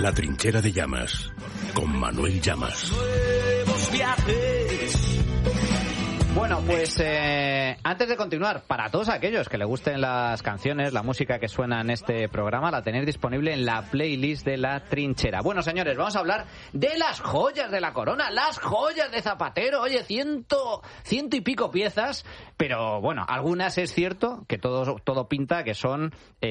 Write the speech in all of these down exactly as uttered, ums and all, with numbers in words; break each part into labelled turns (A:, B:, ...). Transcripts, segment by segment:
A: La trinchera de Llamas, con Manuel Llamas.
B: Nuevos viajes.
C: Bueno, pues eh, antes de continuar, para todos aquellos que les gusten las canciones, la música que suena en este programa, la tenéis disponible en la playlist de La Trinchera. Bueno, señores, vamos a hablar de las joyas de la corona, las joyas de Zapatero. Oye, ciento, ciento y pico piezas, pero bueno, algunas es cierto que todo, todo pinta que son,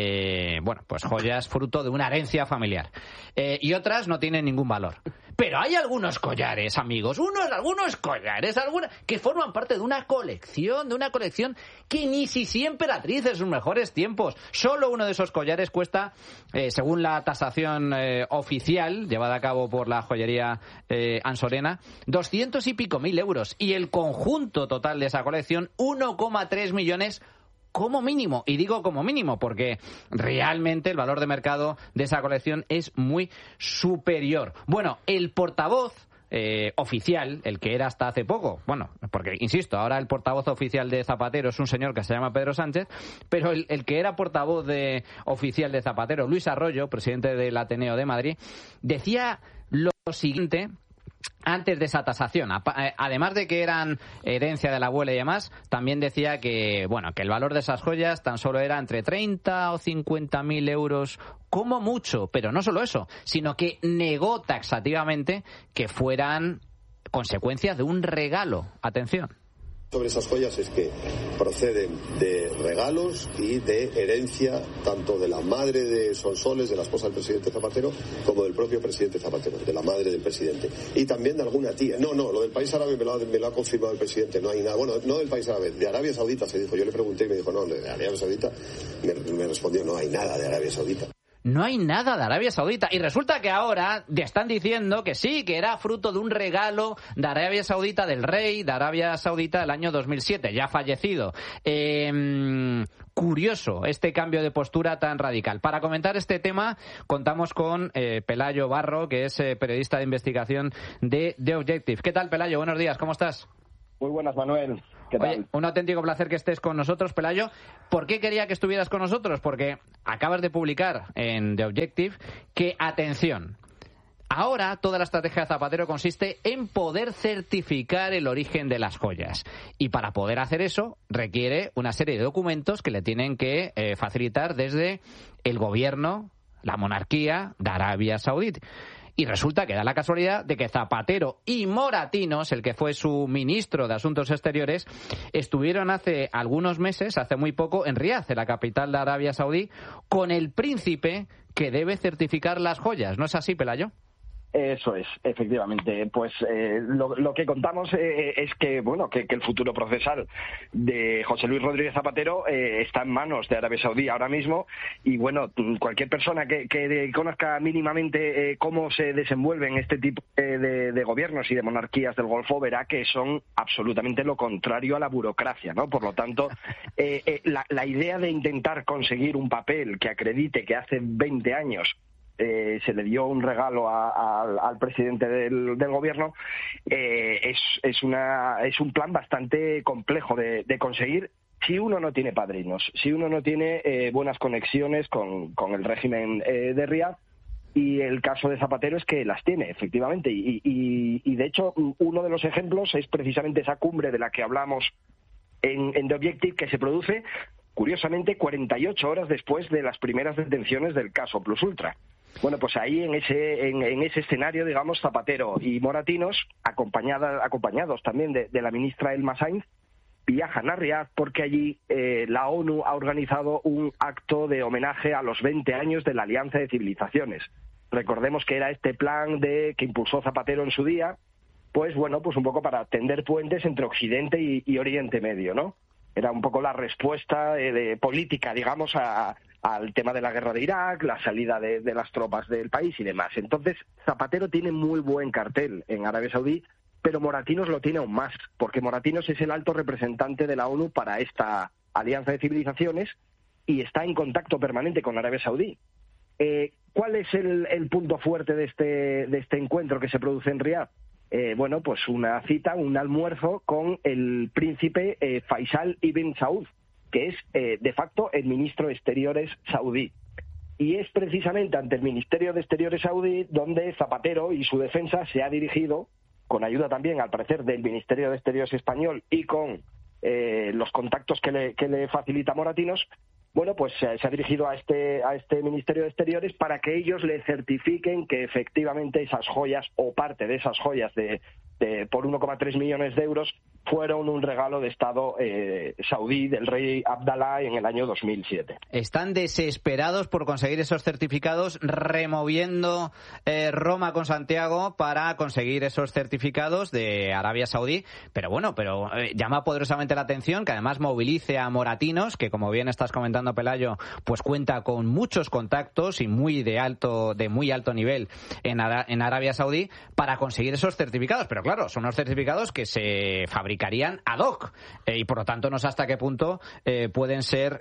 C: eh, bueno, pues joyas fruto de una herencia familiar. Eh, y otras no tienen ningún valor. Pero hay algunos collares, amigos, unos, algunos collares, algunas que forman parte de una colección, de una colección que ni si emperatriz en sus mejores tiempos. Solo uno de esos collares cuesta, eh, según la tasación eh, oficial llevada a cabo por la joyería eh, Ansorena, doscientos y pico mil euros. Y el conjunto total de esa colección, uno coma tres millones como mínimo. Y digo como mínimo porque realmente el valor de mercado de esa colección es muy superior. Bueno, el portavoz Eh, oficial, el que era hasta hace poco, bueno, porque insisto, ahora el portavoz oficial de Zapatero es un señor que se llama Pedro Sánchez, pero el, el que era portavoz de, oficial de Zapatero, Luis Arroyo, presidente del Ateneo de Madrid, decía lo siguiente antes de esa tasación. Además de que eran herencia de la abuela y demás, también decía que, bueno, que el valor de esas joyas tan solo era entre treinta o cincuenta mil euros como mucho, pero no solo eso, sino que negó taxativamente que fueran consecuencias de un regalo. Atención.
D: Sobre esas joyas es que proceden de regalos y de herencia tanto de la madre de Sonsoles, de la esposa del presidente Zapatero, como del propio presidente Zapatero, de la madre del presidente. Y también de alguna tía. No, no, lo del país árabe me lo ha, me lo ha confirmado el presidente, no hay nada. Bueno, no del país árabe, de Arabia Saudita se dijo. Yo le pregunté y me dijo, no, de Arabia Saudita. Me, me respondió, no hay nada de Arabia Saudita.
C: No hay nada de Arabia Saudita. Y resulta que ahora están diciendo que sí, que era fruto de un regalo de Arabia Saudita, del rey de Arabia Saudita del año dos mil siete, ya fallecido. Eh, curioso este cambio de postura tan radical. Para comentar este tema contamos con eh, Pelayo Barro, que es eh, periodista de investigación de The Objective. ¿Qué tal, Pelayo? Buenos días, ¿cómo estás?
E: Muy buenas, Manuel. ¿Qué tal?
C: Oye, un auténtico placer que estés con nosotros, Pelayo. ¿Por qué quería que estuvieras con nosotros? Porque acabas de publicar en The Objective que, atención, ahora toda la estrategia de Zapatero consiste en poder certificar el origen de las joyas. Y para poder hacer eso requiere una serie de documentos que le tienen que eh, facilitar desde el gobierno, la monarquía de Arabia Saudí. Y resulta que da la casualidad de que Zapatero y Moratinos, el que fue su ministro de Asuntos Exteriores, estuvieron hace algunos meses, hace muy poco, en Riad, en la capital de Arabia Saudí, con el príncipe que debe certificar las joyas. ¿No es así, Pelayo?
E: Eso es, efectivamente. Pues eh, lo, lo que contamos eh, es que, bueno, que, que el futuro procesal de José Luis Rodríguez Zapatero eh, está en manos de Arabia Saudí ahora mismo y, bueno, cualquier persona que, que conozca mínimamente eh, cómo se desenvuelven este tipo de, de, de gobiernos y de monarquías del Golfo verá que son absolutamente lo contrario a la burocracia, ¿no? Por lo tanto, eh, eh, la, la idea de intentar conseguir un papel que acredite que hace veinte años Eh, se le dio un regalo a, a, al presidente del, del gobierno, eh, es, es, una, es un plan bastante complejo de, de conseguir si uno no tiene padrinos, si uno no tiene eh, buenas conexiones con, con el régimen eh, de Riad. Y el caso de Zapatero es que las tiene, efectivamente. Y, y, y de hecho, uno de los ejemplos es precisamente esa cumbre de la que hablamos en, en The Objective, que se produce, curiosamente, cuarenta y ocho horas después de las primeras detenciones del caso Plus Ultra. Bueno, pues ahí en ese en, en ese escenario, digamos, Zapatero y Moratinos, acompañada, acompañados también de, de la ministra Elma Sainz, viajan a Riad porque allí eh, la ONU ha organizado un acto de homenaje a los veinte años de la Alianza de Civilizaciones. Recordemos que era este plan de que impulsó Zapatero en su día, pues bueno, pues un poco para tender puentes entre Occidente y, y Oriente Medio, ¿no? Era un poco la respuesta eh, de política, digamos, a, al tema de la guerra de Irak, la salida de, de las tropas del país y demás. Entonces, Zapatero tiene muy buen cartel en Arabia Saudí, pero Moratinos lo tiene aún más, porque Moratinos es el alto representante de la ONU para esta Alianza de Civilizaciones y está en contacto permanente con Arabia Saudí. Eh, ¿Cuál es el, el punto fuerte de este, de este encuentro que se produce en Riad? Eh, bueno, pues una cita, un almuerzo con el príncipe eh, Faisal ibn Saud, que es eh, de facto el ministro de Exteriores saudí. y es precisamente ante el Ministerio de Exteriores saudí donde Zapatero y su defensa se ha dirigido, con ayuda también, al parecer, del Ministerio de Exteriores español y con eh, los contactos que le, que le facilita Moratinos. Bueno, pues se, se ha dirigido a este a este Ministerio de Exteriores para que ellos le certifiquen que efectivamente esas joyas o parte de esas joyas de, de por uno coma tres millones de euros fueron un regalo de Estado eh, saudí del rey Abdalá en el año dos mil siete.
C: Están desesperados por conseguir esos certificados, removiendo eh, Roma con Santiago para conseguir esos certificados de Arabia Saudí. Pero bueno, pero eh, llama poderosamente la atención que además movilice a Moratinos, que como bien estás comentando, Pelayo, pues cuenta con muchos contactos y muy de alto de muy alto nivel en, Ara- en Arabia Saudí para conseguir esos certificados. Pero claro, son unos certificados que se fabricarían ad hoc eh, y por lo tanto no sé hasta qué punto eh, pueden ser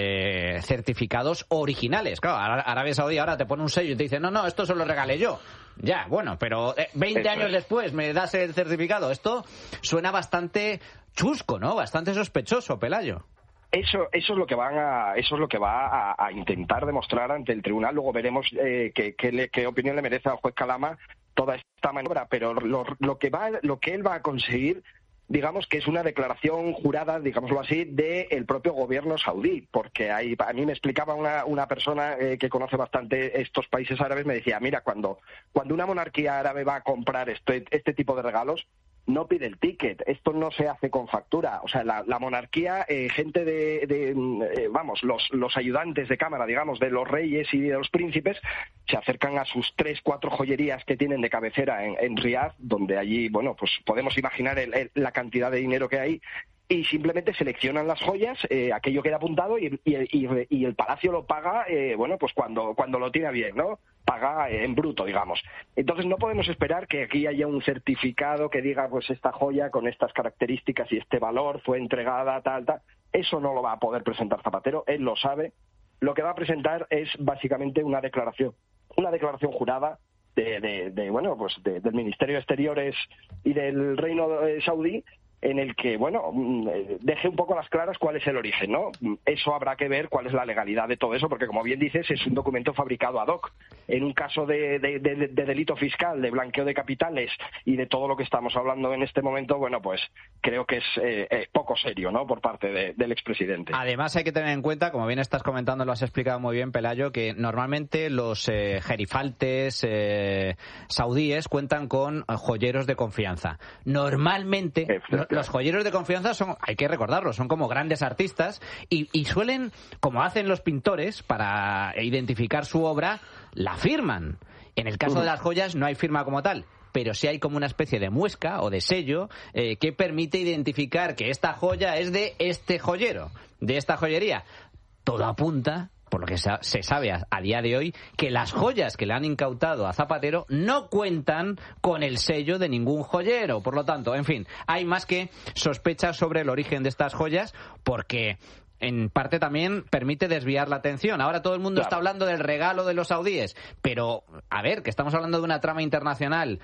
C: eh, certificados originales. Claro, Ar- Arabia Saudí ahora te pone un sello y te dice, no, no, esto se lo regalé yo. Ya, bueno, pero eh, veinte Eso años es. después me das el certificado. Esto suena bastante chusco, ¿no? Bastante sospechoso, Pelayo.
E: Eso, eso es lo que van a, eso es lo que va a, a intentar demostrar ante el tribunal. Luego veremos eh, qué, qué, le, qué opinión le merece al juez Calama toda esta maniobra. Pero lo, lo que va, lo que él va a conseguir, digamos que es una declaración jurada, digámoslo así, del propio gobierno saudí, porque hay, a mí me explicaba una, una persona eh, que conoce bastante estos países árabes, me decía, mira, cuando, cuando una monarquía árabe va a comprar este, este tipo de regalos, no pide el ticket, esto no se hace con factura. O sea, la, la monarquía, eh, gente de, de eh, vamos, los, los ayudantes de cámara, digamos, de los reyes y de los príncipes, se acercan a sus tres, cuatro joyerías que tienen de cabecera en, en Riad, donde allí, bueno, pues podemos imaginar el, el, la cantidad de dinero que hay, y simplemente seleccionan las joyas, eh, aquello queda apuntado y, y, y, y el palacio lo paga, eh, bueno, pues cuando, cuando lo tiene bien, ¿no? Paga en bruto, digamos. Entonces no podemos esperar que aquí haya un certificado que diga, pues esta joya con estas características y este valor fue entregada, tal, tal. Eso no lo va a poder presentar Zapatero, él lo sabe. Lo que va a presentar es básicamente una declaración, una declaración jurada de, de, de bueno, pues de, del Ministerio de Exteriores y del Reino Saudí, en el que, bueno, deje un poco las claras cuál es el origen, ¿no? Eso habrá que ver cuál es la legalidad de todo eso, porque como bien dices, es un documento fabricado ad hoc. En un caso de, de, de, de delito fiscal, de blanqueo de capitales y de todo lo que estamos hablando en este momento, bueno, pues creo que es eh, eh, poco serio, ¿no?, por parte de, del expresidente.
C: Además hay que tener en cuenta, como bien estás comentando, lo has explicado muy bien, Pelayo, que normalmente los eh, gerifaltes eh, saudíes cuentan con joyeros de confianza. Normalmente los joyeros de confianza son, hay que recordarlo, son como grandes artistas y, y suelen, como hacen los pintores, para identificar su obra, la firman. En el caso de las joyas no hay firma como tal, pero sí hay como una especie de muesca o de sello eh, que permite identificar que esta joya es de este joyero, de esta joyería. Todo apunta, por lo que se sabe a, a día de hoy, que las joyas que le han incautado a Zapatero no cuentan con el sello de ningún joyero. Por lo tanto, en fin, hay más que sospechas sobre el origen de estas joyas, porque en parte también permite desviar la atención. Ahora todo el mundo claro. está hablando del regalo de los saudíes, pero a ver, que estamos hablando de una trama internacional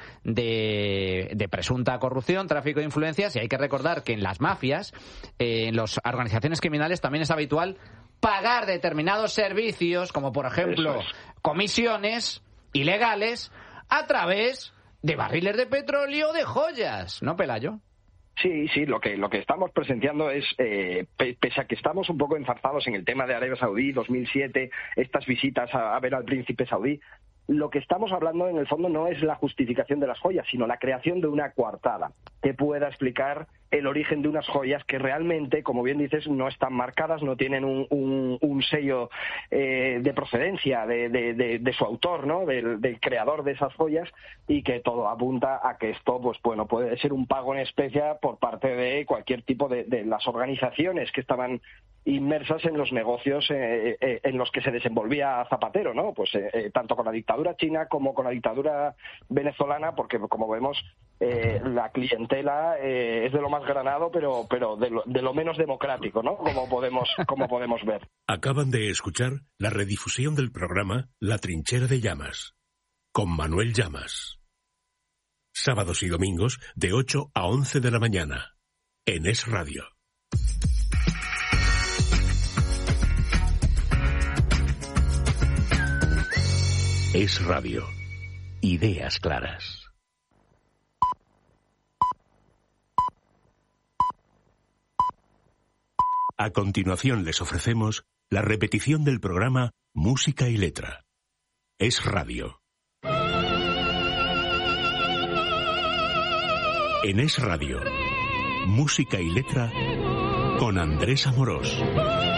C: de, de presunta corrupción, tráfico de influencias, y hay que recordar que en las mafias, eh, en las organizaciones criminales también es habitual pagar determinados servicios, como por ejemplo es. comisiones ilegales, a través de barriles de petróleo o de joyas, ¿no, Pelayo?
E: Sí, sí, lo que lo que estamos presenciando es, eh, pese a que estamos un poco enzarzados en el tema de Arabia Saudí, dos mil siete, estas visitas a, a ver al príncipe saudí, lo que estamos hablando en el fondo no es la justificación de las joyas, sino la creación de una coartada que pueda explicar el origen de unas joyas que realmente, como bien dices, no están marcadas, no tienen un, un, un sello eh, de procedencia de, de, de, de su autor, ¿no?, del, del creador de esas joyas, y que todo apunta a que esto, pues bueno, puede ser un pago en especie por parte de cualquier tipo de, de las organizaciones que estaban inmersas en los negocios eh, eh, en los que se desenvolvía Zapatero, ¿no? Pues eh, eh, tanto con la dictadura china como con la dictadura venezolana, porque como vemos eh, la clientela eh, es de lo más granado, pero pero de lo, de lo menos democrático, ¿no? Como podemos como podemos ver.
A: Acaban de escuchar la redifusión del programa La Trinchera de Llamas con Manuel Llamas. Sábados y domingos de ocho a once de la mañana en Es Radio. Es Radio. Ideas claras. A continuación les ofrecemos la repetición del programa Música y Letra. Es Radio. En Es Radio, Música y Letra con Andrés Amorós.